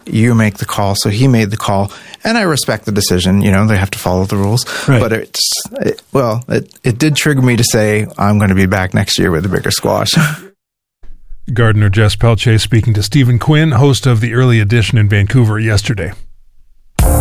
you make the call. So he made the call, and I respect the decision. They have to follow the rules. Right. But it did trigger me to say I'm going to be back next year with a bigger squash. Gardener Jess Pelche speaking to Stephen Quinn, host of the Early Edition in Vancouver yesterday.